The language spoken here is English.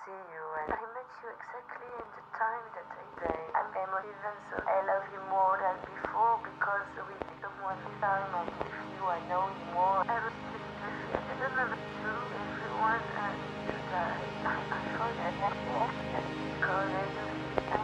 see you, and I met you exactly in the time that I say. I'm emotive, so I love you more than before because with someone this time I'm with you, I know you more. Everything is I don't know to everyone to die. I forget that because I do.